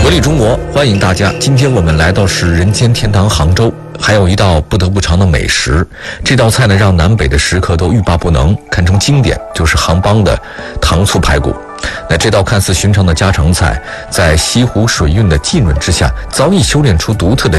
活力中国，欢迎大家。今天我们来到是人间天堂杭州，还有一道不得不尝的美食。这道菜呢，让南北的食客都欲罢不能，堪称经典，就是杭帮的糖醋排骨。那这道看似寻常的家常菜，在西湖水韵的浸润之下，早已修炼出独特的